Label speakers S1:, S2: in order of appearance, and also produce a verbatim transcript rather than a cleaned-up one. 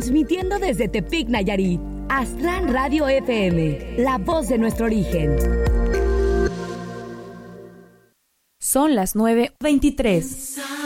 S1: Transmitiendo desde Tepic, Nayarit. Aztlán Radio F M, la voz de nuestro origen.
S2: Son las nueve veintitrés.